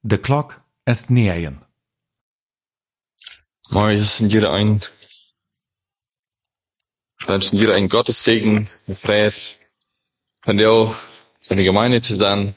De klok ist 9. Mooi, es sind jeder ein. Wünschen jeder einen Gottessegen, eine Freiheit, von dir auch in der Gemeinde zu sein,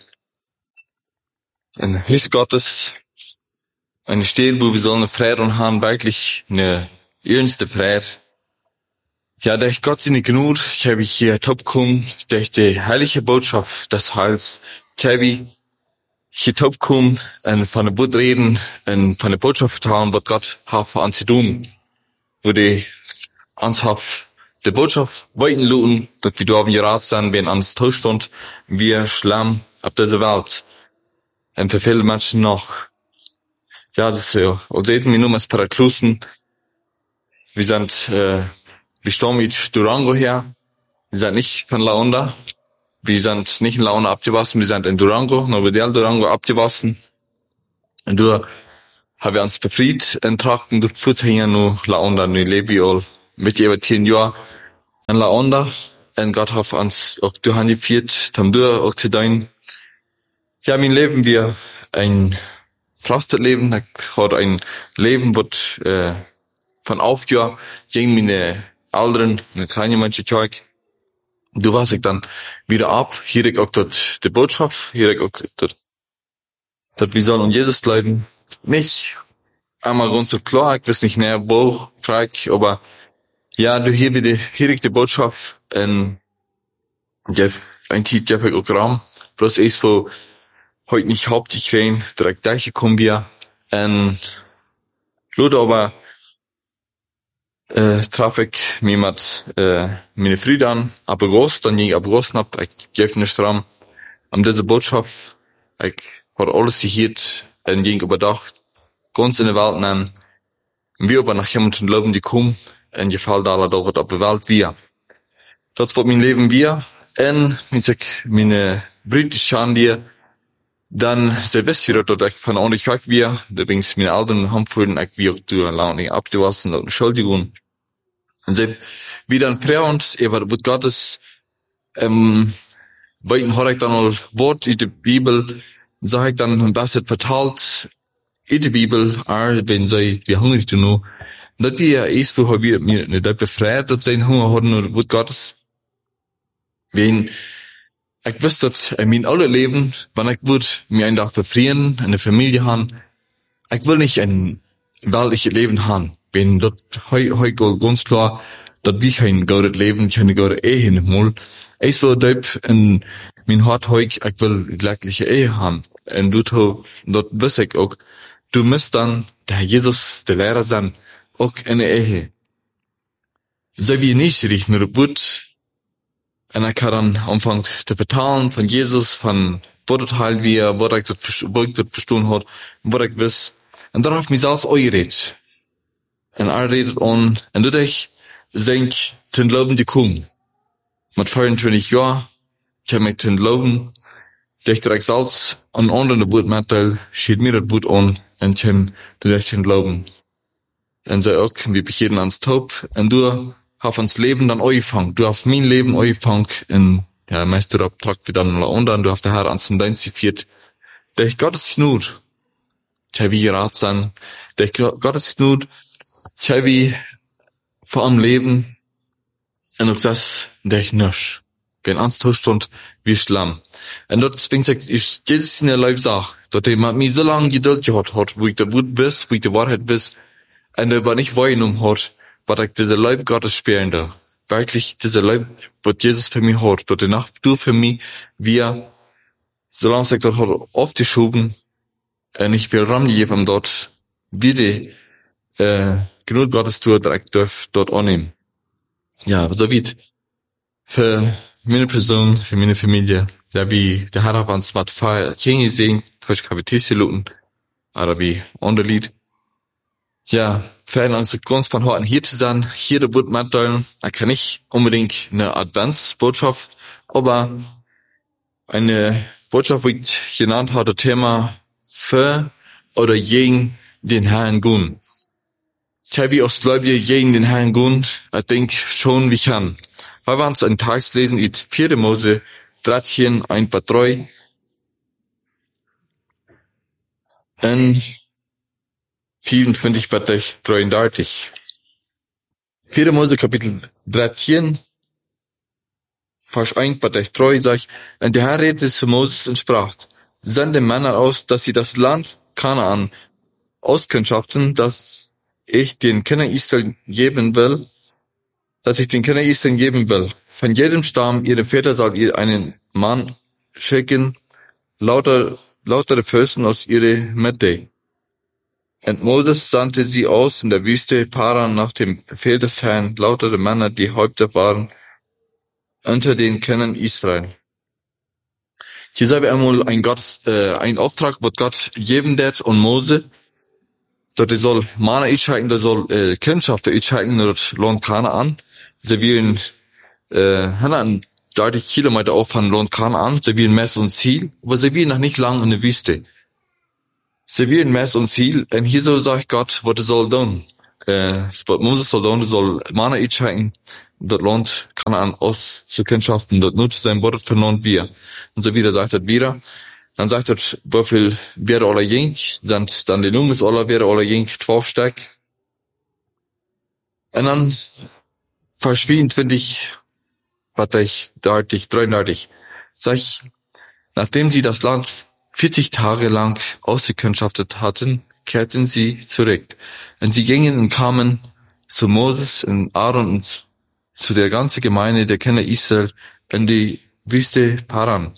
ein Haus Gottes, eine Stelle, wo wir sollen eine Freiheit und haben, wirklich eine ernste Freiheit. Ja, der ich Gott sinnig genug, ich habe hier top kommen, der ich die heilige Botschaft des Heils, Tabi, hier top kommen, und von der Wut reden, und von der Botschaft haben, was Gott hat für uns zu tun, wo die uns hat, die Botschaft weiten luten, dass wir da auf dem Rat sind, wenn uns Zustand, wir schlamm auf dieser Welt, und für viele Menschen noch. Ja, das ist so. Und sehen wir nur als Paraklusen, wir sind, wir stammen mit Durango her. Wir sind nicht von Laonda. Wir sind nicht in Laonda abgewassen. Wir sind in Durango, Novedel Durango abgewassen. Und da haben wir uns befreit in Trachten. Du putzt hier nur Laonda, nur lebe ich all mit über 10 Jahren in Laonda. Und Gott hat uns auch durchgeführt, haben wir auch zu dein. Ja, mein Leben, wir ein Pflasterleben, ich hatte ein Leben, was, von Aufjahr gegen meine Eltern, eine kleine Menschen zeigt. Du warst ich dann wieder ab. Hier ich auch dort die Botschaft, hier ich auch dort, dass wir sollen um Jesus bleiben. Nicht einmal ganz so klar, ich weiß nicht näher wo, frag ich, aber ja, du hier wieder, hier ich die Botschaft, ein Kind Jeff auch Raum, bloß ist wo heute nicht hauptsächlich direkt gleich kommen wir, Leute aber, traf ich mich mit, meine Freunde an, ab August, dann ging August ab, ich gebe nicht dran, diese Botschaft, ich habe alles gehört, ging überdacht, ganz in der Welt nennen, wir aber nach jemandem glauben, die kommen, in Gefall da alle auf der Welt wir. Das wird mein Leben wir, meine Brüder schauen dir, dann Silvester, dort ich von auch nicht weg wir, da bin ich meine Eltern haben vorhin, ich wie auch durch Laune abgewassen, und Entschuldigung. Und so, wie dann frei uns, wird Gottes, bei ihm habe ich dann auch Wort in der Bibel, sag ich dann, und das ist verteilt, in der Bibel, wenn sie, wie hungrig du nur, dass die ja ist, wo wir mir nicht befreit, dass sie einen Hunger hatten, oder Wort Gottes, wenn, ich wüsste, dass in meinem alle Leben, wenn ich würde mir einen Tag befrieren, eine Familie haben, ich will nicht ein weltliches Leben haben. Wenn dort heu ganz klar, dass wir kein gutes Leben, keine gute Ehe hinmol. Ich will dort in mein Hart heu, ich will glückliche Ehe haben. Und dort wüsste ich auch, du musst dann, der Herr Jesus, der Lehrer sein, auch eine Ehe. So wie nicht richtig, nur gut. Und ich kann dann anfangen zu vertalen von Jesus, von wo das halt wir, wo ich das verstanden hat, wo ich wiss. Und darauf mich selbst euch redet. Und redet und dadurch denk, zum Glauben die kommen. Mit 24 Jahren, ich habe mich zum Glauben, der ich direkt selbst an anderen Boot mitteil, steht mir das Boot an, und dadurch zum Glauben. Und so auch, wir beginnen ans Taub, und du hast ans Leben dann angefangen. Du hast mein Leben angefangen, und ja, Meister abtragt wie dann und du hast der Herr ans Dein zitiert. Der ich Gottes Gnut, der wie Rat sein, der ich Gottes Gnut, der wie vor allem Leben, und auch das, der ich nicht. Wenn ans Zustand, wie Schlamm. Und dort zwingt sich, ist Jesus in der Leib sagt, dass er mir so lange Geduld gehabt hat, wo ich der Wut bis, wo ich die Wahrheit bis, und er aber nicht wahrgenommen hat, was ich dieser Leib Gottes spielen da. Wirklich, dieser Leib, was Jesus für mich hat, dort danach, du für mich, wir, solange sich dort hat aufgeschoben, und ich will ramgegeben dort, wie die, genug Gottes tut, direkt dort annehmen. Ja, so wie für meine Person, für meine Familie, da wie der Herr auf uns was feiert, Kinge sehen, durch Kapitisse luten, oder wie andere Lied. Ja, für uns ganz von heute hier zu sein, hier der Wort mitteilen, er kann nicht unbedingt eine Adventsbotschaft, aber eine Botschaft, wie ich genannt hatte, Thema für oder gegen den Herrn Gun. Ich habe aus Gläubige gegen den Herrn Gun, ich denke schon, wie ich kann. Weil wir uns einen Text lesen, in 4. Mose 13, 1, 3. En 24 vers 33. 4 Mose kapitel 13, vers 1 vers 3 sagt, und der Herr redete zu Moses und sprach, sende Männer aus, dass sie das Land Kanaan auskundschaften, dass ich den Kindern Israel geben will, Von jedem Stamm ihrer Väter soll ihr einen Mann schicken, lautere Fürsten aus ihrer Mitte. Und Moses sandte sie aus in der Wüste Paran nach dem Befehl des Herrn, lautere Männer, die Häupter waren unter den Kindern Israel. Hier sehen wir einmal ein Auftrag, was Gott geben wird und Mose, dat soll Mana uitschijken, dat soll Kindschaft uitschijken naar het land Kanaan. Ze willen 130 Kilometer auf von Land Kanaan, sie willen Mess und Ziel, aber sie willen noch nicht lang in der Wüste. Sie willen Mess und Ziel, und hier so sagt Gott, was er soll tun. Was Moses soll tun, soll Mana uitschijken, das Land Kanaan auszukundschaften, das nutzt sein Wort vernommen wir. Und so wieder sagt er wieder, dann sagt er, wieviel wäre alle jink, dann die Lunges alle wäre alle jink 12 Stück. Und dann vers 24, was 33, sag ich, nachdem sie das Land 40 Tage lang ausgekundschaftet hatten, kehrten sie zurück. Und sie gingen und kamen zu Moses und Aaron und zu der ganzen Gemeinde der Kinder Israel in die Wüste Paran.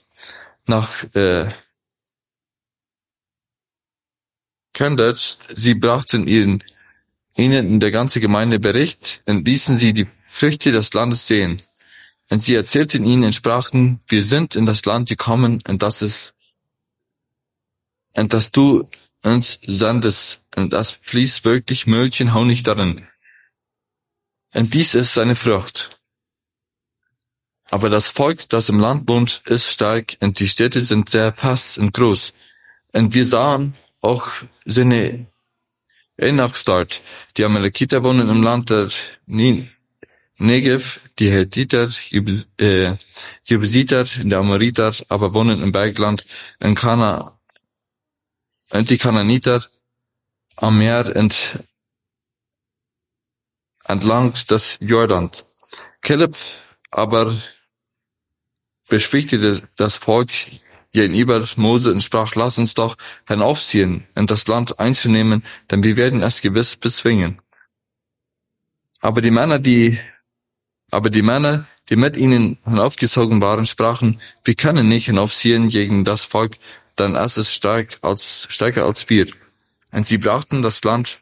Sie brachten ihnen in der ganzen Gemeinde Bericht und ließen sie die Früchte des Landes sehen. Und sie erzählten ihnen und sprachen, wir sind in das Land gekommen und dass du uns sandest und das fließt wirklich Milch und Honig darin. Und dies ist seine Frucht. Aber das Volk, das im Land wohnt, ist stark und die Städte sind sehr fast und groß. Und wir sahen auch seine Enaks dort. Die Amalekiter wohnen im Land der Negev, die Hethiter, Jebusiter, der Amoriter, aber wohnen im Bergland in Kana, und die Kananiter am Meer entlang des Jordans. Kaleb aber beschwichtigte das Volk gegenüber Mose und sprach, lass uns doch hinaufziehen, in das Land einzunehmen, denn wir werden es gewiss bezwingen. Aber die Männer, die mit ihnen hinaufgezogen waren, sprachen, wir können nicht hinaufziehen gegen das Volk, denn es ist stärker als wir. Und sie brachten das Land,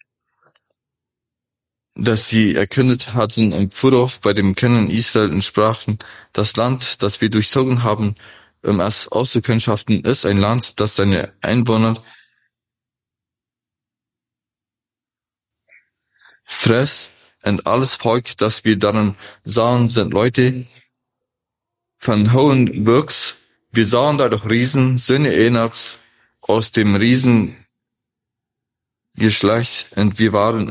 das sie erkundet hatten, im Vorauf bei den Kindern Israel und sprachen, das Land, das wir durchzogen haben, um es auszukundschaften, ist ein Land, das seine Einwohner frisst, und alles Volk, das wir darin sahen, sind Leute von hohen Wuchs. Wir sahen da doch Riesen, Söhne Enochs, aus dem Riesengeschlecht, und wir waren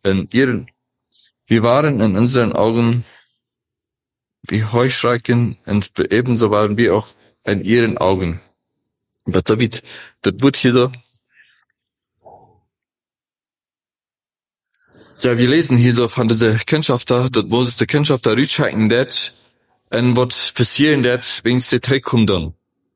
in unseren Augen wie Heuschrecken, und ebenso waren wir auch in ihren Augen. Aber David, das wird hier so. Ja, wir lesen hier so von dieser Kundschafter, dass Moses der Kundschafter rütscheiken det, und was passieren det, wenn es der Trick kommt dann.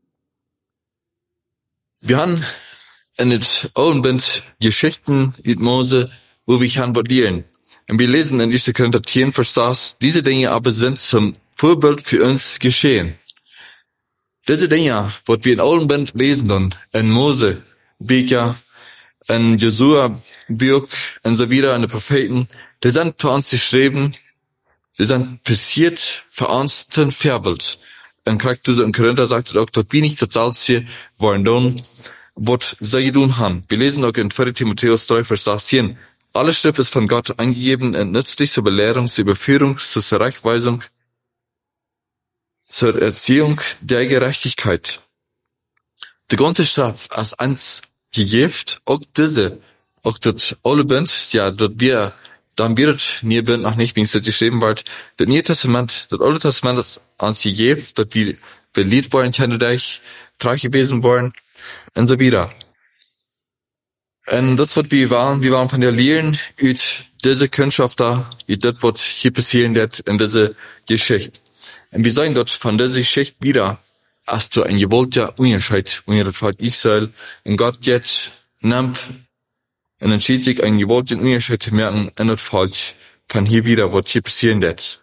Wir haben in het Alten Bund Geschichten mit Mose, wo wir han bodieren. Und wir lesen in 1. Korinther 10, Vers 6, diese Dinge aber sind zum Vorbild für uns geschehen. Diese Dinge, was wir in Alten Bund lesen dann, in Mose, Bücher, in Josua, Buch und so wieder, in den Propheten, die sind für uns geschrieben, die sind passiert für uns zum Vorbild. Und kriegt in Korinther sagt er auch, dass wir nicht das Salzchen wollen tun, was sie tun haben. Wir lesen auch in 2. Timotheus 3, Vers 16, alle Schrift ist von Gott eingegeben und nützlich zur Belehrung, zur Überführung, zur Zurechtweisung, zur Erziehung der Gerechtigkeit. Die ganze Schrift als eins gegeben, auch das Alte Bund, ja, dort dann wird nie Bund noch nicht, wie es das geschrieben wird, das Neue Testament, das Alte Testament ist ans gegeben, dort wir beliebt worden, kennt euch, treu gewesen worden, und so wieder. En dat wat we waren van der leren uit deze kunstschrift da, uit dat wat hier passieren dat in deze Geschichte. En we zijn dat van deze Geschichte wieder, als du ein gewollter Unterschied unter das Volk Israel, und Gott jetzt nimmt und entschied sich einen gewollten Unterschied zu merken in das Volk von hier wieder, was hier passieren wird.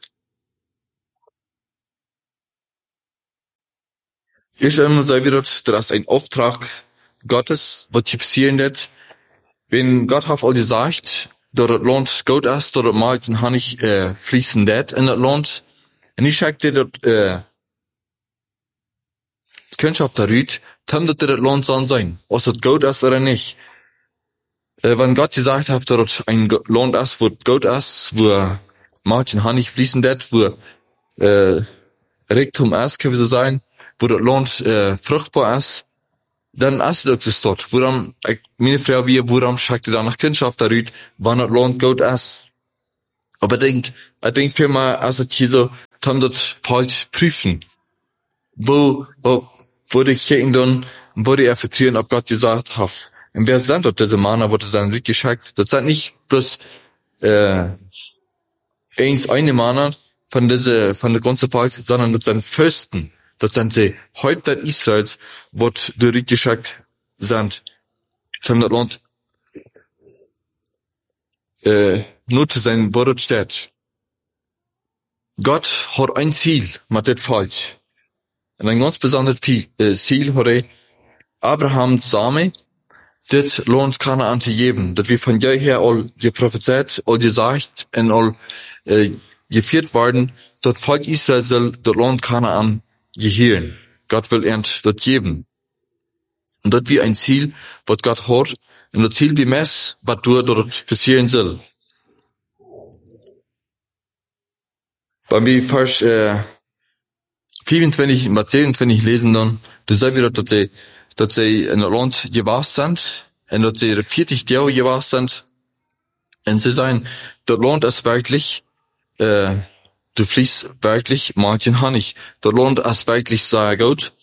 Ich immer sage wieder, das ist ein Auftrag Gottes, was hier passieren wird. Wenn Gott hat all gesagt, dass das Land gut ist, dass das Markt und Honig fließen wird in das Land, und ich sage dir, dass Kundschaft darüber, dann wird das Land sein, ob das gut ist oder nicht. Wenn Gott gesagt hat, dass das ein Land ist, wo gut ist, wo Markt und Honig fließen wird, wo Reichtum ist, können wir so sagen, wo das Land fruchtbar ist, dann ist das dort. Woran, meine Frau, woran schickt ihr dann nach Kundschaft darüber, wann das Land gut ist? Aber ich denk vielmehr, also hier so, dann das falsch prüfen. Wo die Kirchen dann, wo die vertrauen, ob Gott gesagt hat. Und wer sind dort diese Männer, wo das dann richtig geschickt? Das sind nicht bloß, eine Männer von der ganzen Volk, sondern das sind Fürsten. Das sind die Häupter Israels, wo die richtig geschickt sind. Schon das Land, nur zu sein, wo das steht. Gott hat ein Ziel mit dem Volk. Und ein ganz besonderes Ziel hat Abrahams Same, das Land Kanaan zu geben. Das wir von jeher all geprophezeit, all gesagt und all geführt worden, das Volk Israel soll das Land Kanaan gehören. Gott will erst das geben. Und das wie ein Ziel, was Gott hat, und das Ziel wie Mess, was dort passieren soll. Wenn wir Vers 24 und 27 lesen dann, da sehen wir, dass sie in das Land gewachsen sind, und dass sie 40 Jahre gewachsen sind, und sie sagen, das Land ist wirklich, du fließt wirklich manchen Honig. Das Land ist wirklich sehr gut.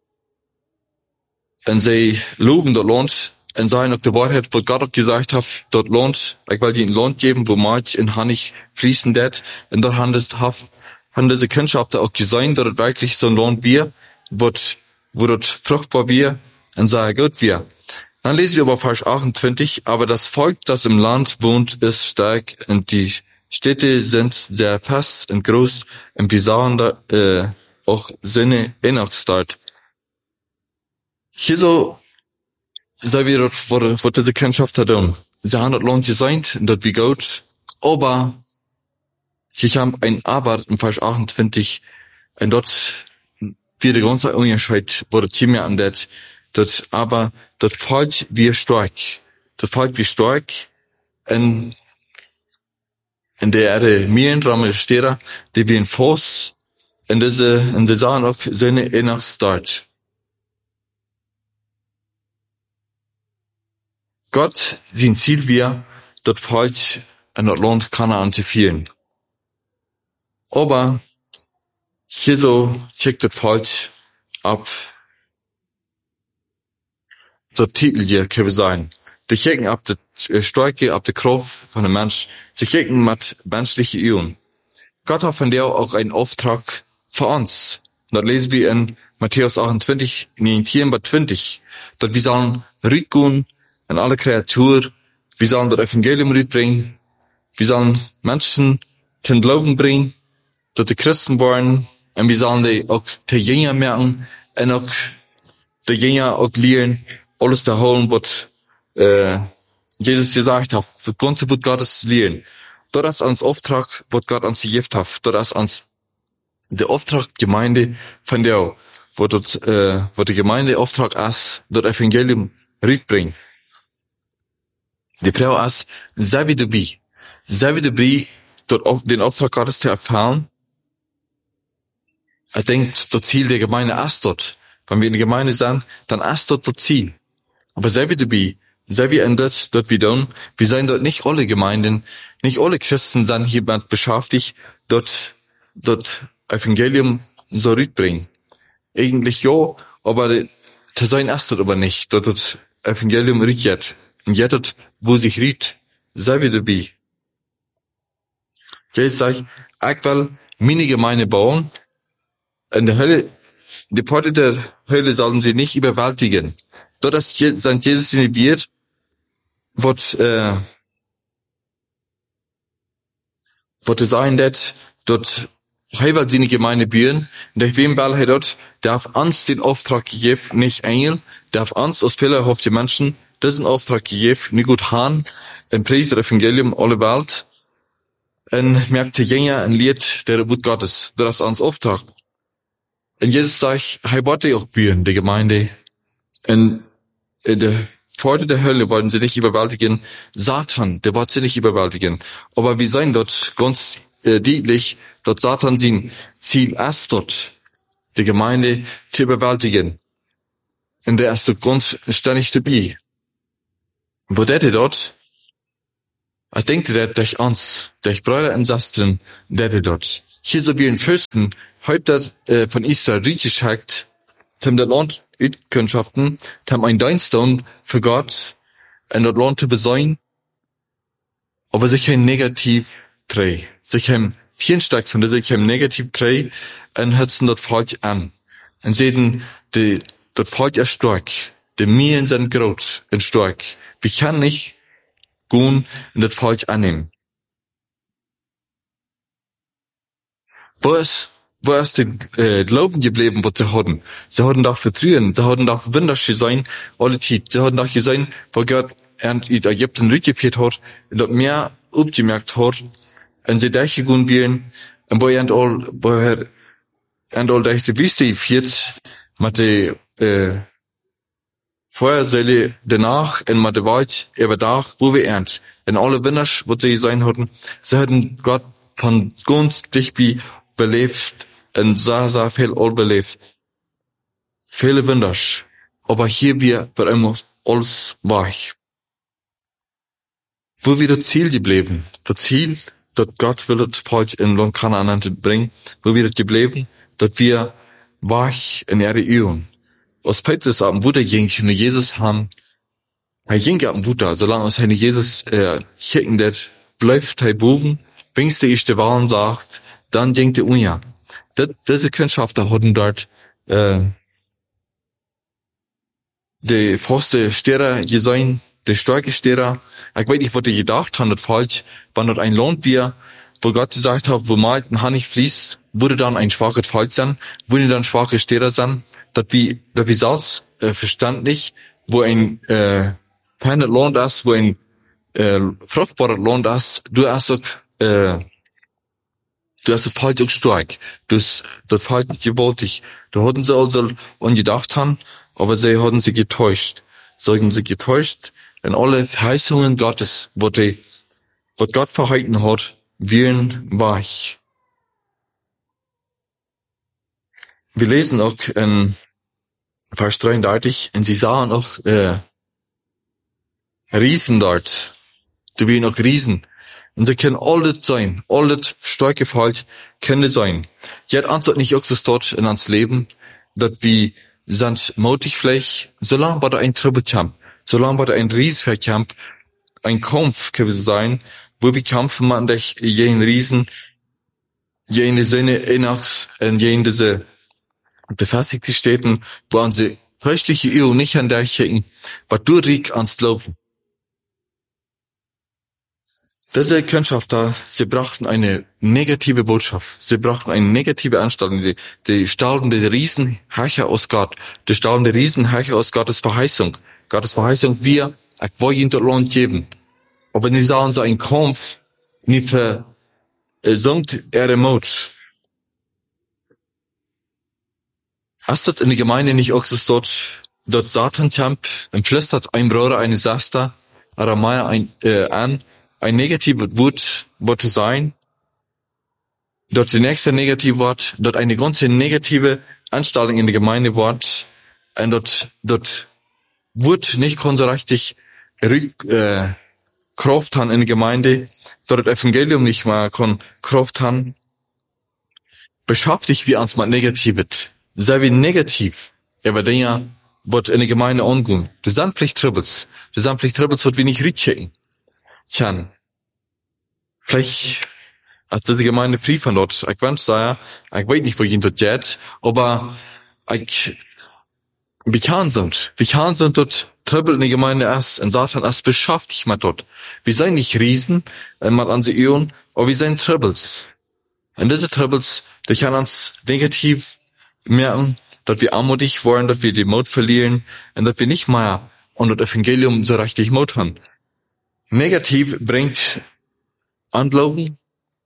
Und sie loben das Land und sagen auch die Wahrheit, was Gott auch gesagt hat, das Land, ich will dir ein Land geben, wo Milch und Honig fließen wird. Und da haben diese Kundschafter auch gesehen, dass es wirklich so ein Land wird, wo das fruchtbar wird und sehr gut wird. Dann lesen wir aber Vers 28, aber das Volk, das im Land wohnt, ist stark und die Städte sind sehr fest und groß und wir sahen da auch seine Einachtsstadt. Hier so, sagen wir, was diese Kundschafter tun. Sie haben das Land geseint und das wie gut, aber hier haben ein Aber in Vers 28 und dort wird der ganze Unterschied, wo das Team an das aber das Volk wie stark. Das Volk wie stark in der Erde Mierenramme steht, die wie ein Fuß in sie sahen auch seine Einachtsstadt. Gott, sein Ziel wir, das Volk in das Land Kanaan zu führen. Aber hier so checkt das Volk ab. Der Titel hier kann sein. Die checken ab der Stärke, ab der Kraft von dem Mensch. Sie checken mit menschlichen Üben. Gott hat von der auch einen Auftrag für uns. Das lesen wir in Matthäus 28, 19-20. Dass wir sollen rütgehen an alle Kreaturen. Wir sollen das Evangelium rütbringen. Wir sollen Menschen zum Glauben bringen, dass die Christen wollen. Und wir sollen die auch die Jünger merken und auch die Jünger auch lernen, alles zu holen, was Jesus gesagt hat. Das ganze Wort Gottes lernen. Das ist uns Auftrag, was Gott uns gegeben hat. Das ist uns der Auftrag Gemeinde von der, wo die Gemeinde Auftrag ist, das Evangelium rüberbringen. Die Frau ist, sei wie du bist. Sei wie du bist, dort den Auftrag Gottes zu erfahren. Ich denke, das Ziel der Gemeinde ist dort. Wenn wir in der Gemeinde sind, dann ist dort das Ziel. Aber sei wie du bist, sei wie in dort wir tun. Wir sind dort nicht alle Gemeinden, nicht alle Christen sind hiermit beschäftigt, dort Evangelium so rüberbringen. Eigentlich ja, aber zu sein ist dort aber nicht, dort das Evangelium rührt. Und jetzt, wo sich riet, sei wir dabei. Jesus sagt, ich will meine Gemeinde bauen. In der Hölle, die Pforte der Hölle sollen sie nicht überwältigen. Dort ist St. Jesus in wird, wird sein, dass dort heil seine Gemeinde bauen. Und durch wem weil er dort darf uns den Auftrag gegeben, nicht Engel, darf uns aus fehlerhafte Menschen diesen Auftrag gegeben, nicht gut haben, ein Predigt der Evangelium alle Welt, und merkte jünger ein Lied der Wut Gottes. Das ist uns Auftrag. Und Jesus sagt, hey, wollte auch bauen, die Gemeinde. Und in der Pforte der Hölle wollten sie nicht überwältigen. Satan, der wollte sie nicht überwältigen. Aber wir sehen dort ganz deutlich, dort Satan sein Ziel ist dort, die Gemeinde zu überwältigen. Und der ist dort ganz ständig dabei. Wo der dort? Ich denke, der durch uns, durch Brüder und Schwestern, der dort. Hier so wie ein Fürsten, heute von Israel richtig schickt, zum das Land Utkundschaften, zum ein Dienstone für Gott, und das Land zu besäuen, aber sich ein Negativ dreh, sich ein Hirnsteig von der sich ein Negativ dreh, und hörten dort falsch an. Und sehen, dort falsch er stark, die Mien sind groß und stark. Wir können nicht gehen und das falsch annehmen. Wo ist der Glauben geblieben, was sie hatten? Sie hatten doch Vertrauen, sie hatten doch wunderschön sein, alle Zeit. Sie hatten doch gesehen, wo Gott in Ägypten rückgeführt hat, und dort mehr aufgemerkt hat, und sie durchgegangen werden, und wo er all durch die Wüste geführt, mit der Feuersäule danach, und mit der Wald überdach, wo wir ernst. Und alle Wunder, was sie sein hatten, sie hatten Gott von ganz dicht wie belebt, und sehr viel belebt. Viele Wunder. Aber hier wird immer alles weich. Wo wir das Ziel geblieben? Das Ziel, dass Gott will das Volk in Land Kanaan bringen, wo wir das geblieben, dass wir weich in ihre Übung. Aus Petrus am Wutter ging, und Jesus haben, er ging am Wutter, solange es eine Jesus schicken, der bleibt er boven, wenn's der erste Wahlen sagt, dann ging der Unja. Diese Kundschafter hatten dort die feste Stehrer gesehen, die starke Stehrer. Ich weiß nicht, was die gedacht haben, das falsch. Wenn dort ein Land wir, wo Gott gesagt hat, wo mal ein Honig fließt, würde dann ein schwaches Volk sein, würde dann schwache Stehrer sein, dass wir selbst verständlich, wo ein fernes Land ist, wo ein fruchtbares Land ist, du hast das Volk auch stark, das Volk gewaltig. Da hatten sie also ungedacht haben, aber sie hatten sie getäuscht. Sie haben sie getäuscht, denn alle Verheißungen Gottes, was Gott verheißen hat, wären weich. Wir lesen auch in Vers 33, und sie sahen auch Riesen dort. Du wären auch Riesen. Und sie können alles sein, alles starke Volk können sein. Jetzt antwortet nicht auch so dort in uns Leben, dass wir sind mutig vielleicht, solange war da ein Troublekampf, solange war da ein Riesenkampf, ein Kampf kann es sein, wo wir kämpfen man durch jeden Riesen, jene Sinne Enochs, und jene diese befestigte Städten, wo unsere fleischliche Ehe nicht an der schicken, was du riech ans Glauben. Diese Kundschafter, sie brachten eine negative Botschaft. Sie brachten eine negative Anstellung. Die stahlten die Riesenherrscher aus Gott. Die stahlten die Riesenherrscher aus Gottes Verheißung. Gottes Verheißung, wir, ich will ihnen das Land geben. Aber die sahen so einen Kampf, nicht versunkt ihre Mut. Hast du in der Gemeinde nicht auch so dort Satan kämpft, und flüstert ein Bruder, eine Schwester, Aramaya ein negatives Wort zu sein, dort die nächste negative Wort, dort eine ganze negative Anstellung in der Gemeinde Wort, und dort wird nicht so richtig Kraft haben in der Gemeinde, dort das Evangelium nicht mal Kraft haben, beschäftigt wir uns mit Negatives, sei wie negativ, aber Dinge, was in der Gemeinde angehen. Du sind vielleicht Troubles, Sie sagen vielleicht Troubles, was wir nicht riechen. Tjan. Vielleicht, als die Gemeinde frei von dort, ich wünsche ja, ich weiß nicht, wo ich dort geht, aber wir kann sind dort Trouble in die Gemeinde erst, und Satan erst beschäftigt mit dort. Wir sind nicht Riesen, mal an sie Ehren, aber wir sind Troubles. Und diese Troubles, die können uns negativ merken, dass wir armutig wollen, dass wir den Mut verlieren, und dass wir nicht mehr unter das Evangelium so richtig Mut haben. Negativ bringt Anglauben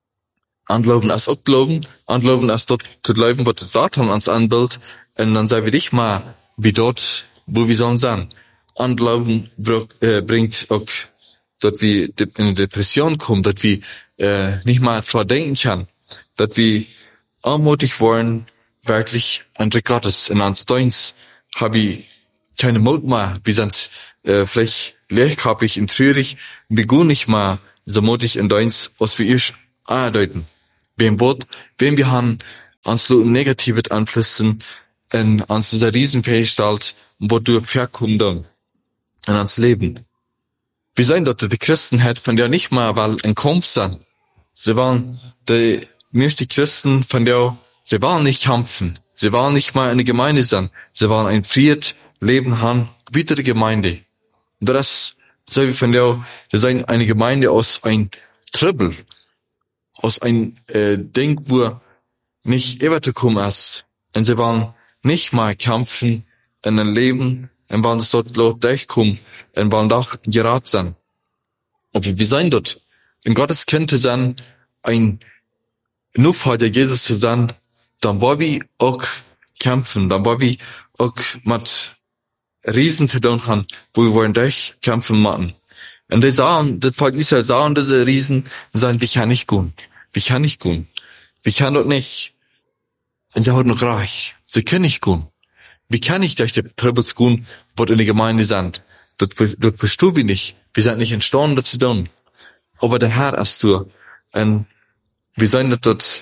als auch Glauben, Anglauben als dort zu glauben, was der Satan uns anbildet, und dann sei wir nicht mal wie dort, wo wir sollen sein. Anglauben bringt auch, dass wir in eine Depression kommen, dass wir nicht mal dran denken können, dass wir armutig wollen, wirklich andere Gottes. In uns Deins habe ich keine Mut mehr, wir sind vielleicht lehrkapig und traurig, wir gehen nicht mal so mutig in Deins, was wir ihr andeuten. Wenn wir haben uns nur negative Einflüsse in uns dieser Riesenfähigkeit, wo du verkommen dann in uns Leben. Wir sehen dort, die Christenheit von der nicht mal, weil ein Kampf sind. Sie waren die Christen von der, sie waren nicht kämpfen. Sie waren nicht mal eine Gemeinde sein. Sie waren ein Fried, Leben haben, bittere Gemeinde. Und das, so wie von der, sie sind eine Gemeinde aus ein Trouble, aus ein Ding, wo nicht übergekommen ist. Und sie waren nicht mal kämpfen in ein Leben, und waren es dort laut durchkommen, und waren doch gerat sein. Aber wir sind dort, in Gottes Kind zu sein, ein Nufhalter Jesus zu sein, dann war wir auch kämpfen, dann war wir auch mit Riesen zu tun haben, wo wir wollen durchkämpfen machen. Und die sagen, das Volk Israel sagen, diese Riesen, sagen, wir kann nicht gehen. Wir kann nicht gehen. Wir kann dort nicht. Und sie haben noch reich. Sie können nicht gehen. Wie kann ich durch die Troubles gehen, was in der Gemeinde sind? Dort verstehen wir nicht. Wir sind nicht entstanden, das zu tun. Aber der Herr ist du. Und wir sind dort.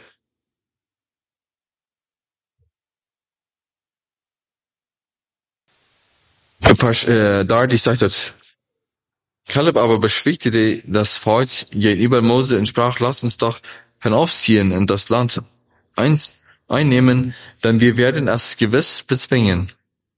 Dadurch sagt das. Kaleb aber beschwichtigte das Volk gegenüber Mose und sprach, lasst uns doch hinaufziehen und das Land einnehmen, denn wir werden es gewiss bezwingen.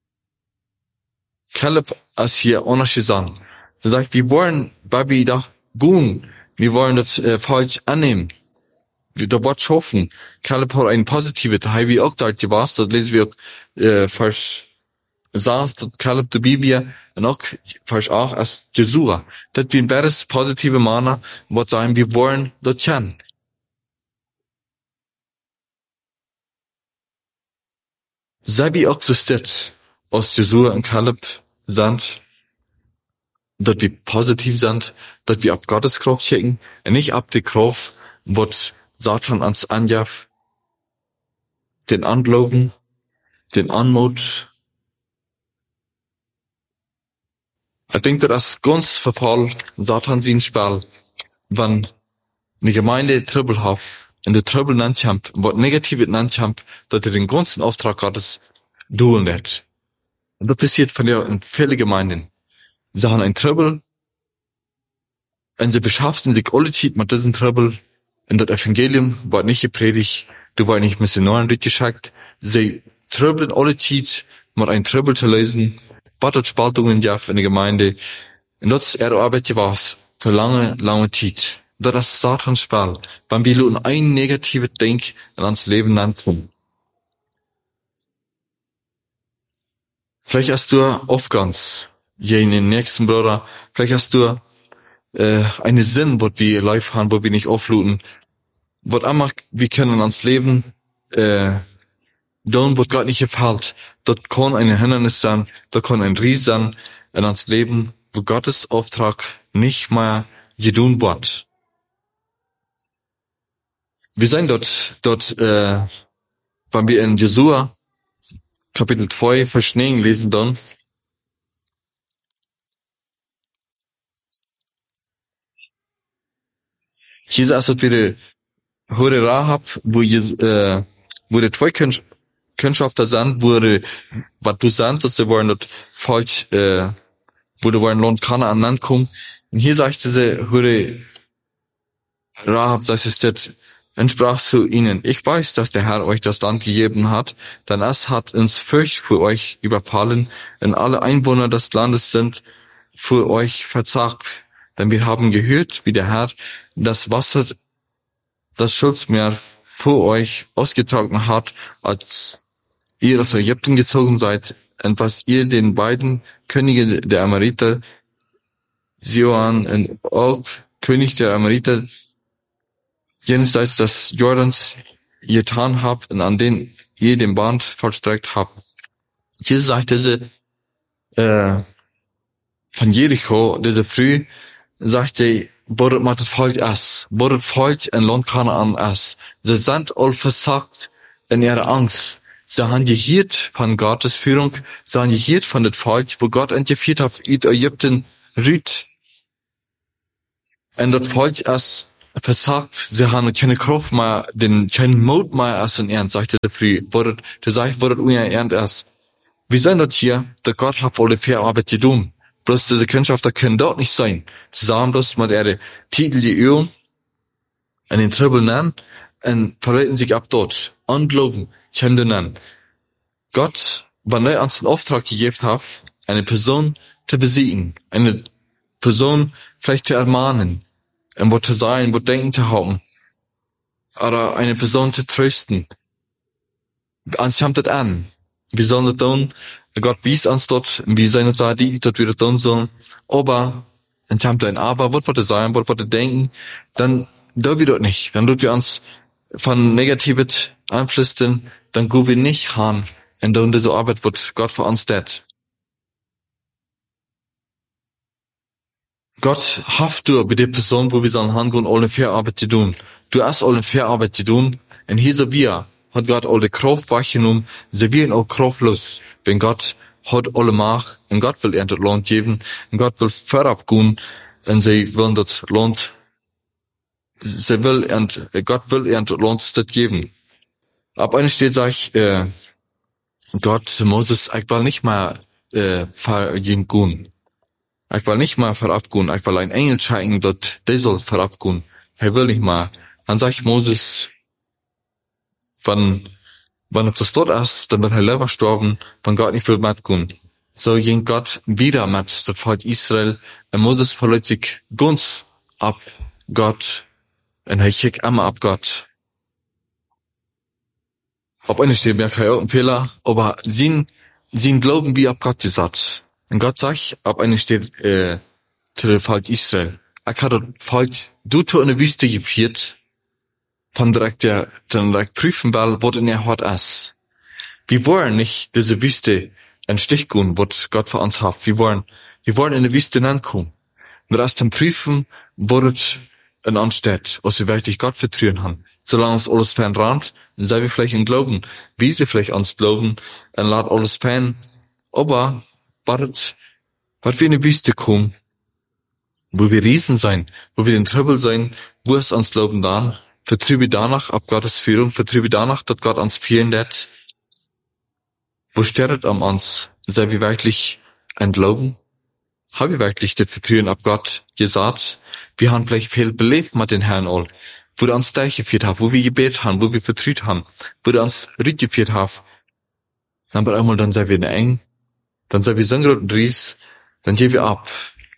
Kaleb ist hier unerschüttert. Er sagt, wir wollen, weil wir doch gehen, wir wollen das Volk annehmen. Da wird schaffen. Kaleb hat ein positives, da wie auch dort gewasst, dort lesen wir Vers saß, dass Kaleb die Bibel und auch Vers 8 als Jesua. Das wir ein besseres positive Mana, was sagen, wir wollen dort kennen. Sei wie auch existiert aus Jesua und Kaleb sind, dass wir positiv sind, dass wir ab Gottes Kraft checken, und nicht ab die Kraft, was Satan ans anjaf, den Anglauben, den Anmut. Ich denke, das ist ganz verfallen, Satan sein Spiel, wenn eine Gemeinde Trouble hat, in der Trouble nannt hamp, was negativ nannt hamp, dass den ganzen Auftrag Gottes tun wird. Und das passiert von der in vielen Gemeinden. Sie haben ein Trouble, und sie beschäftigen sich alle Zeit mit diesem Trouble, und das Evangelium wird nicht gepredigt, du war nicht Missionaren durchgeschickt, sie troubeln alle Zeit, mit einem Trouble zu lösen, was dort Spaltungen gab in der Gemeinde, und das ist ihre Arbeit gewesen, für lange Zeit. Das ist Satans Spiel, wenn wir nur ein negatives Denk in uns Leben ankommen. Vielleicht hast du Aufgangs, den nächsten Bruder, vielleicht hast du eine Sinn, wo wir live haben, wo wir nicht aufluten, wo einmal wir können uns Leben tun, wo Gott nicht gefällt. Dort kann ein Hindernis sein, dort kann ein Ries sein in uns Leben, wo Gottes Auftrag nicht mehr gedun wird. Wir sind dort, wenn wir in Jesua Kapitel 2 Verschnehen lesen dann, hier ist es wieder Hure Rahab, wo die zwei Kundschafter sind, was du sagst, dass sie wollen dort falsch wo du in Land Kanaan ankommen. Und hier sagte sie, höre, Rahab, das ist das, und sprach zu ihnen, ich weiß, dass der Herr euch das Land gegeben hat, denn es hat uns Furcht für euch überfallen, und alle Einwohner des Landes sind für euch verzagt. Denn wir haben gehört, wie der Herr das Wasser, das Schilfmeer vor euch ausgetrocknet hat, als ihr aus Ägypten gezogen seid, und was ihr den beiden Könige der Amoriter, Sihon und Og, König der Amoriter, jenseits des Jordans getan habt und an den ihr den Band vollstreckt habt. Hier sagte sie, von Jericho, diese früh, sagte, bordet mat het Volk es, bordet Volk in Land Kanaan es. Sie sind all versagt in ihrer Angst. Sie haben gehiert von Gottes Führung, sie haben gehiert von dem Volk, wo Gott entgeführt hat, in Ägypten rüht. Und das Volk es versagt, sie haben keine Kraft mehr, keinen Mut mehr essen ernst, sagte der früh, bordet unser ernst es. Wir sind dort hier, der Gott hat alle Verarbeit getan. Bloß die Kundschafter können dort nicht sein. Zusammen bloß mit ihre Titel die Öl und den Tribbel nennen und verleiten sich ab dort. Unglauben, können nennen. Gott, wenn er uns den Auftrag gegeben hat, eine Person zu besiegen, eine Person vielleicht zu ermahnen, und was zu sein, was denken zu haben, oder eine Person zu trösten. Uns kommt das an. Wir sollen das tun. Gott wies uns dort, wir sollen uns sagen, die dort wieder tun sollen. Aber, dann kommt ein Aber, was wird sein, was wird denken, dann dürfen wir dort nicht. Dann dürfen wir uns von Negatives einflüstern, dann gehen wir nicht haben, und dann diese Arbeit wird Gott für uns tut. Gott hofft du bei der Person, wo wir sollen hingehen, alle Verarbeit zu tun. Du hast alle Verarbeit zu tun, und hier so wir, hat Gott alle Kraft weggenommen, sie werden auch kraftlos, wenn Gott hat alle Macht, und Gott will das Land geben, und Gott will vorabgehen, und sie wollen das Land, Gott will das Land geben. Ab einer steht, sag ich, Gott, Moses, ich will nicht mehr, gehen. Ich will nicht mal vorabgehen, ich will ein Engel schicken, dort, der soll vorabgehen. Er will nicht mal. Dann sag ich Moses, wenn es dort ist, dann wird er selber sterben, wenn Gott nicht will mitgehen. So ging Gott wieder mit dem Volk Israel, und Moses verliert sich ganz ab Gott, und er schickt immer ab Gott. Ob eine steht mir kein Fehler, aber sie glauben wie ab Gott gesagt. Und Gott sagt, ab eine steht, zu dem Volk Israel. Ich hatte das Volk, du zu einer Wüste geführt, von direkt prüfen, was in der Hort ist. Wir wollen nicht diese Wüste ein Stich gehen, was Gott für uns hat. Wir wollen in der Wüste ankommen. Und erst dann prüfen, was in uns steht, was wir wirklich Gott vertrauen haben. Solange uns alles fernrannt, sei wir vielleicht in Glauben, wie sie vielleicht uns glauben, und lat alles fern. Aber, was wir in die Wüste kommen, wo wir Riesen sein, wo wir den Trouble sein, wo es uns glauben dann, vertriebe danach ab Gottes Führung, vertriebe danach, dass Gott uns führen lässt. Wo steht am uns? Sei wir wirklich ein Glauben? Habe ich wirklich das Vertrauen ab Gott gesagt? Wir haben vielleicht viel belebt mit den Herrn all, wo er uns durchgeführt hat, wo wir gebetet haben, wo wir vertraut haben, wo er uns rückgeführt hat. Dann wird einmal, dann sei wir eng, dann sei wir Sängerot und Ries, dann gehen wir ab.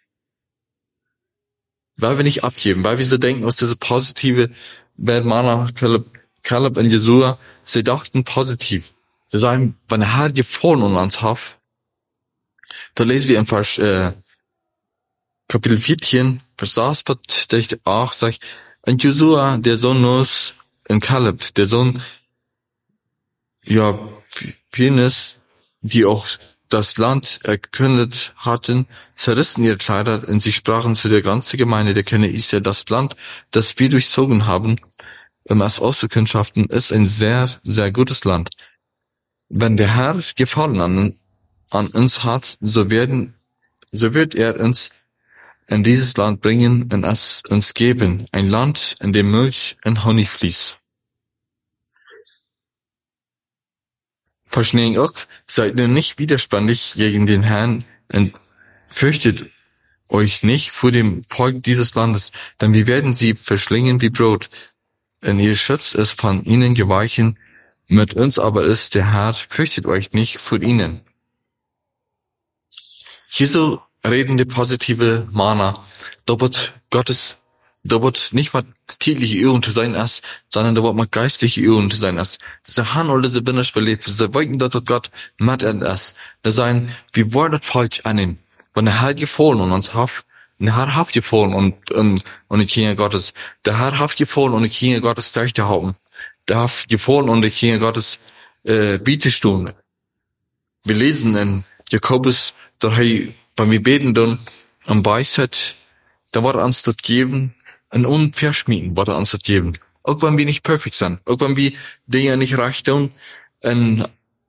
Weil wir nicht abgeben, weil wir so denken, aus dieser positive, werden Mana, Caleb und Jesua, sie dachten positiv. Sie sagen, wenn der Herr gefallen an uns hat, da lesen wir im Vers, Kapitel 14, Vers 8, sagt, und Jesua, der Sohn Nus, und Caleb, der Sohn, Penis, die auch das Land erkündet hatten, zerrissen ihre Kleider, und sie sprachen zu der ganzen Gemeinde der Kinder Israel, das Land, das wir durchzogen haben, um es auszukundschaften, ist ein sehr, sehr gutes Land. Wenn der Herr Gefallen an uns hat, so wird er uns in dieses Land bringen und es uns geben, ein Land, in dem Milch und Honig fließt. Verschneen auch, seid ihr nicht widerspenstig gegen den Herrn, und Fürchtet euch nicht vor dem Volk dieses Landes, denn wir werden sie verschlingen wie Brot. Und ihr schützt es von ihnen geweichen, mit uns aber ist der Herr, fürchtet euch nicht vor ihnen. Hier so reden die positive Mana. Da wird nicht mal tägliche Übung zu sein erst, sondern da wird mal geistliche Übung zu sein erst. Ze han alle ze binnen beleefd. Ze weten dat God met hen is. Er zijn, wie worden het falsch annehmen. Want de Herr gevallen und uns haf, der Herr haft gevallen und die Kinder Gottes. Der Herr haft gevallen und die Kinder Gottes durchzuhalten. Der haft gevallen und die Kinder Gottes Bietestunde. Wir lesen in Jakobus, da wenn wir beten dann am Weisheit, da wird uns das geben, ein Unverschmieden wird uns das geben. Auch wenn wir nicht perfekt sind, auch wenn wir Dinge nicht recht tun, und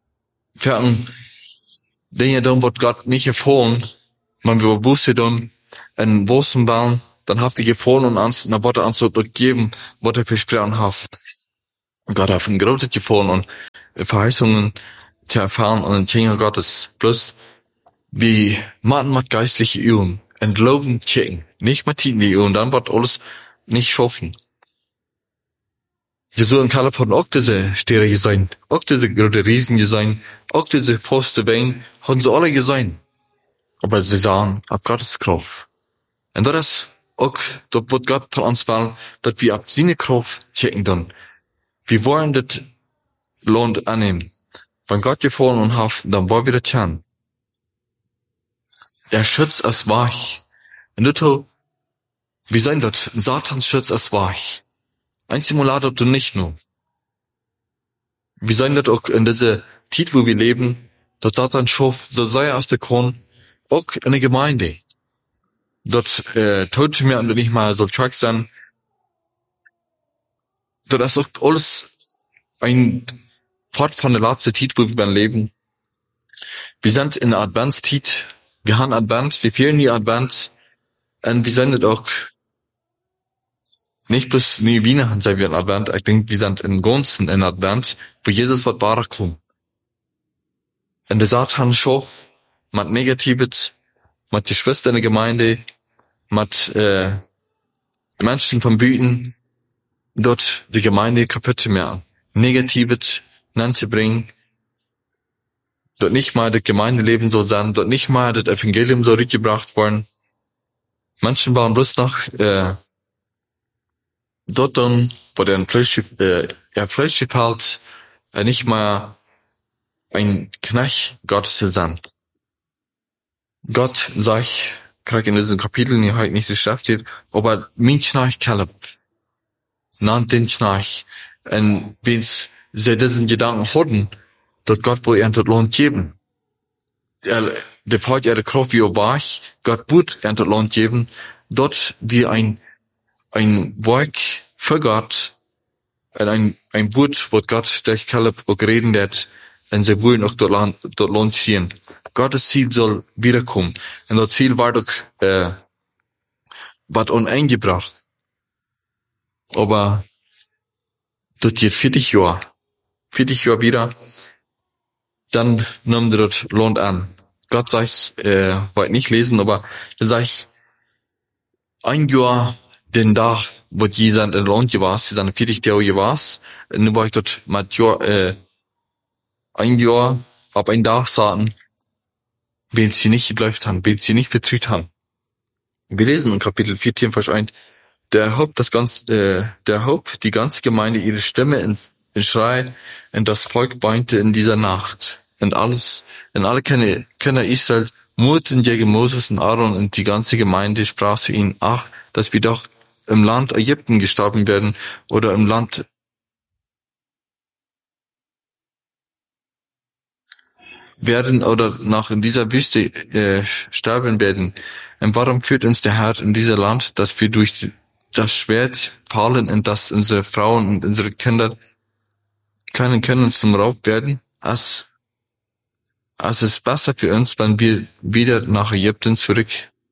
Dinge tun, wird Gott nicht gefallen, wenn wir Buße tun, und Wossen wollen, dann habt ihr gefallen und uns, dann wird uns das geben, was er versprochen hat. Und Gott hat ein großes gefallen und Verheißungen zu erfahren und den Kinder Gottes. Plus, wir machen mit geistliche Übungen und Glauben checken. Nicht mit die Übungen, dann wird alles nicht schaffen. Wir sollen keine von auch diese Städte sein, auch diese große Riesen sein, auch diese Fäuste Wein, haben sie alle gesehen. Aber sie sagen, ab Gottes Kraft. Und das ist auch, dort wird Gott von uns wollen, dass wir ab seine Kraft checken dann. Wir wollen das Land annehmen. Wenn Gott gefallen und hat, dann wollen wir das tun. Er schützt es wach. Und das, wir sind dort, Satans schützt es wach. Ein Simulator du nicht nur. Wir sind dort auch in dieser Zeit, wo wir leben, dort Satan schafft, so sei aus der Kron, auch in der Gemeinde. Dort tut mir und nicht mal so stark sein. Dort ist auch alles ein Part von der letzten Zeit, wo wir leben. Wir sind in der Adventszeit. Wir haben Advent, wir fehlen die Advent. Und wir sind auch nicht bloß nie Weihnachten sind wir in Advent. Ich denke, wir sind in Gunsten in Advent, wo Jesus wird wahrer kommt. Und der Satan schafft mit Negatives, mit die Schwester in der Gemeinde, mit Menschen vom Büten, dort die Gemeinde kaputt zu machen. Negatives nanzubringen, dort nicht mal das Gemeindeleben so sein, dort nicht mal das Evangelium so rückgebracht worden. Menschen waren bloß noch dort dann, wo der Fleisch gefällt, nicht mal ein Knecht Gottes zu sein. Gott sagt, krieg in diesem Kapitel, die heute nicht so steht, aber mein Knecht Kaleb, nannt den Knecht, und wenn sie diesen Gedanken hatten, dass Gott wohl das Land geben. Der Volk ihre Kraft wie er war, Gott wird das Land geben, dort wie ein Werk für Gott, ein Wort, wo Gott durch Kaleb auch reden wird, und sie wollen auch dort Land ziehen. Gottes Ziel soll wiederkommen. Und das Ziel war doch, wird uneingebracht. Aber, das geht 40 Jahre wieder, dann nimmt er das Land an. Gott sagt, wollte nicht lesen, aber er sagt, ein Jahr, den Tag, wo die dann in Land gewesen, die dann 40 Jahre gewesen, und dann war ich dort mit ein Jahr, ab ein Tag sagen, wenn sie nicht geläuft haben, wenn sie nicht vertrüht haben. Wir lesen in Kapitel 14, Vers 1, der Haupt, die ganze Gemeinde ihre Stimme in Schrei, und das Volk weinte in dieser Nacht. Und alle Kinder Israel murrten gegen Moses und Aaron, und die ganze Gemeinde sprach zu ihnen, ach, dass wir doch im Land Ägypten gestorben werden, oder im Land werden, oder noch in dieser Wüste sterben werden. Und warum führt uns der Herr in dieser Land, dass wir durch das Schwert fallen und dass unsere Frauen und unsere Kinder, kleinen Kinder zum Raub werden? Es ist besser für uns, wenn wir wieder nach Ägypten zurück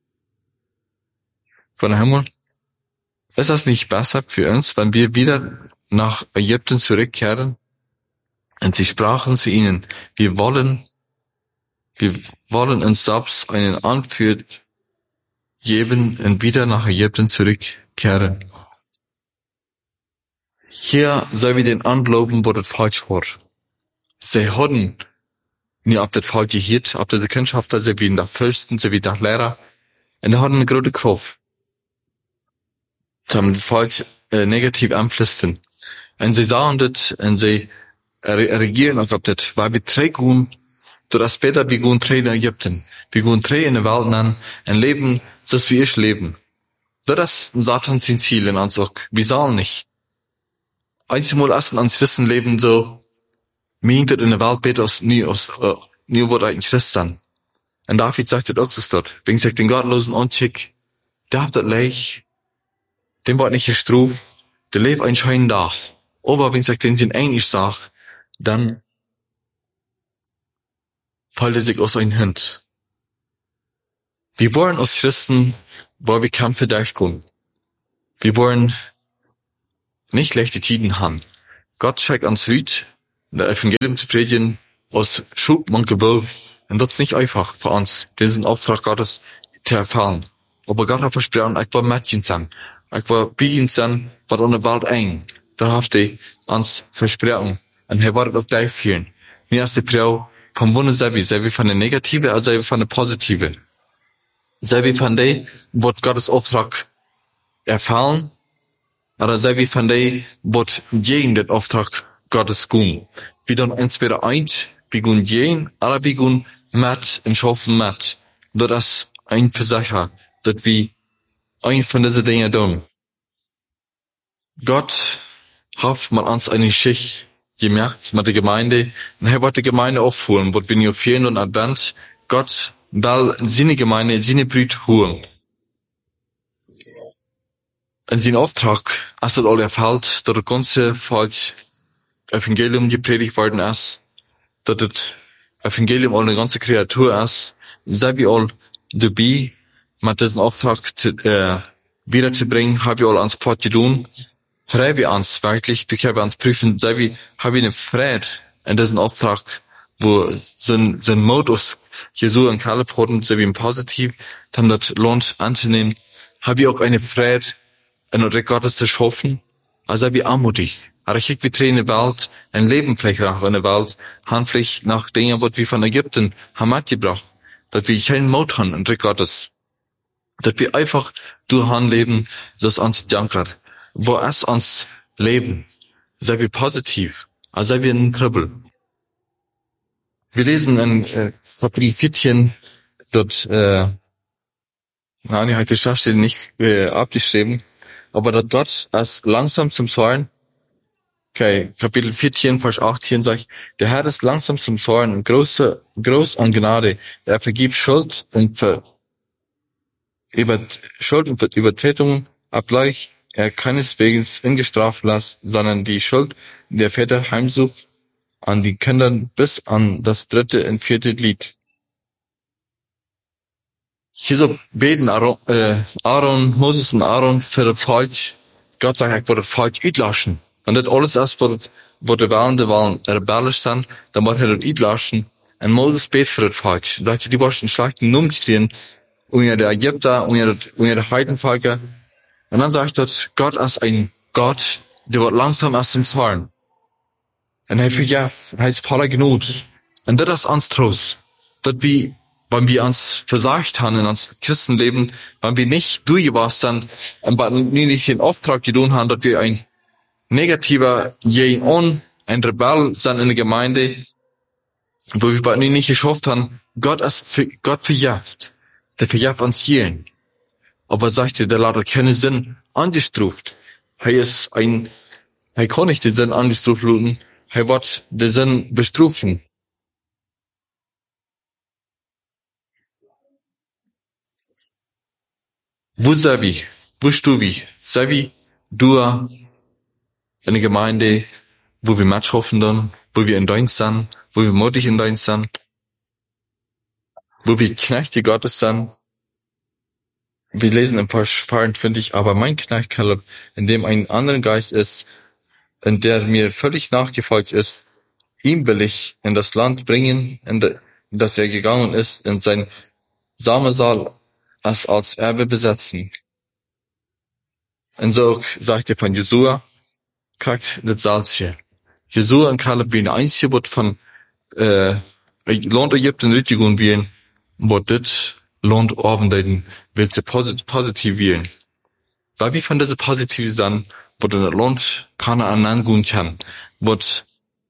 von Himmel. Ist das nicht besser für uns, wenn wir wieder nach Ägypten zurückkehren? Und sie sprachen zu ihnen, wir wollen Wir wollen uns selbst einen Anführer geben und wieder nach Ägypten zurückkehren. Hier soll wir den anlopen, wo das falsch war. Sie hadden niet op dat fout geheerd, op de kunschap, ze wie nach Fürsten, ze wie nach Lehrer, und die hadden eine große Kraft. Sie haben das Volk negativ einflussen. Und sie sahen das, und sie reagieren auch auf das, weil wir drei gehen, dass später wir gehen drei in Ägypten. Wir gehen drei in der Welt an, und leben, das wie ich leben. Das ist Satans Ziel in uns auch. Wir sollen nicht. Einmal erst ans Wissen leben so, meint in der Welt besser als nie wird ein Christ sein. Und David sagt das auch so dort. Wenn ich den Gottlosen anschick, darf das leicht, dem wird nicht gestraft, der lebt einen schönen Tag. Aber wenn ich den sie eigentlich sag, dann fällt er sich aus seinen Händen. Wir wollen als Christen, weil wir Kämpfe durchkommen. Wir wollen nicht schlechte Tiden haben. Gott schickt uns Leute, der Evangelium zu predigen, aus Schub und Gewölf. Und das ist nicht einfach für uns, diesen Auftrag Gottes zu erfahren. Aber Gott hat versprochen, ich will Mädchen sein. Ich will Biegen sein, was an der Welt eng. Da hat er uns versprochen. Und er wird auch gleich führen. Nicht als die Frau vom Wunder selber von der Negative, als selber von der Positive. Selber von der, wird Gottes Auftrag erfahren, oder selber von der, wird gegen den Auftrag Gottes gehen. Wir dann entweder eins, wir gehen gehen, oder wir gehen mit und schaffen mit. Das ist ein Versacher, dass wir ein von diesen Dingen tun. Gott hat mit uns eine Schicht gemerkt, mit der Gemeinde, und er wird die Gemeinde aufholen, wird wir nicht auf jeden und Advent, Gott will seine Gemeinde, seine Brüder holen. In seinem Auftrag ist das all erfüllt, dass das ganze falsch Evangelium gepredigt worden ist, dass das Evangelium all eine ganze Kreatur ist, sind wir all dabei, mit diesem Auftrag wiederzubringen, haben wir all ans Port getan, freuen wir uns wirklich, wir können uns prüfen, haben wir eine Freude in diesem Auftrag, wo sein Modus Jesu und Kalb hatten, sind wir positiv, haben das lohnt anzunehmen, haben wir auch eine Freude in der Gottes zu schaffen, also wie armutig. Aber ich wie Tränen in der Welt, ein Leben vielleicht auch in der Welt, handlich nach Dingen, was wir von Ägypten haben mitgebracht, dass wir keinen Mut haben in der Gottes, dass wir einfach durch Han leben, das uns dankert. Wo es uns leben, sei wir positiv, also sei wir in Kribbel. Wir lesen in Kapitel 14, dort, ich habe die Schachstelle nicht abgeschrieben, aber dass Gott es langsam zum Zorn, okay, Kapitel 14, Vers 18 sagt, der Herr ist langsam zum Zorn und groß an Gnade, er vergibt Schuld und Übertretung abgleich, er keineswegs ungestraft lässt, sondern die Schuld der Väter heimsucht an die Kindern bis an das 3. und 4. Glied. Hier so beten Aaron, Moses und Aaron für das Volk. Gott sagt, ich will das Volk uitlaschen. Und das alles erst, wo die waren rebellisch sind, dann wird er das uitlaschen. Und Moses betet für das Volk. Leute, die wollten schlechten Numm stehen, unter der Ägypter, unter der Heidenvölker. Und dann sagt Gott, Gott ist ein Gott, der wird langsam erst zum Zorn. Und er vergibt, er ist voller Gnut. Und das ist uns Trost. Dass wir, wenn wir uns versagt haben in uns Christenleben, wenn wir nicht durchgewasst sind, und wenn wir nicht den Auftrag getan haben, dass wir ein negativer ein Rebell sind in der Gemeinde, wo wir nicht geschafft haben, Gott vergibt. Der vergibt uns jeden. Aber sagt er, der lässt keinen Sinn angestruft. Er kann nicht den Sinn angestruft lassen. Er wird den Sinn bestrufen. Wo sei wir? Wo stehst du? Sei wir, du, in der Gemeinde, wo wir mitschaffen dann, wo wir in Dienst sind, wo wir mutig in Dienst sind, wo wir Knechte Gottes sind. Wir lesen ein paar Sparen, finde ich, aber mein Knecht Kaleb, in dem ein anderer Geist ist, in der mir völlig nachgefolgt ist, ihm will ich in das Land bringen, dass er gegangen ist und sein Samesaal als Erbe besetzen. Und so sagt er von Jesua, kriegt das Salzje. Jesua und Kaleb wie ein einzige Wort von, Land Ägypten richtig und wie ein Wort das Land Orvendeiden will sie positiv wählen. Weil wie von dieser positiv sein, wird das Land Kanaan angehen kann, wird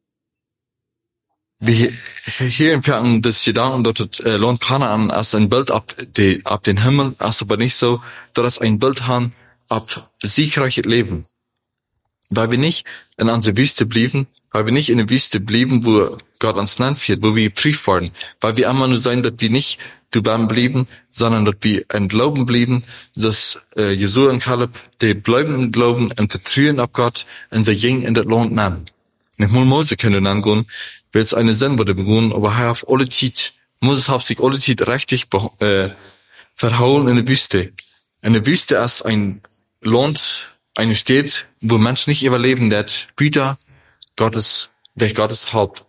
wie hier im Fernsehen das Gedanken, dass das Land Kanaan als ein Bild ab den Himmel, als aber nicht so, dass es ein Bild haben ab siegreiches Leben. Weil wir nicht in unserer Wüste blieben, weil wir nicht in der Wüste blieben, wo Gott uns Land führt, wo wir geprüft wurden, weil wir immer nur sein, dass wir nicht dabei blieben, sondern dass wir ein Glauben blieben, dass Jesua und Kaleb, die bleiben im Glauben und vertrauen auf Gott und sie gehen in das Land nehmen. Nicht mal Mose können angehen, weil es eine Sinn wurde begonnen, aber er auf alle Zeit, Moses hat sich alle Zeit rechtlich verhauen in der Wüste. In der Wüste ist ein Land, eine Stadt, wo Menschen nicht überleben, der Güter Gottes, der Gottes Haupt.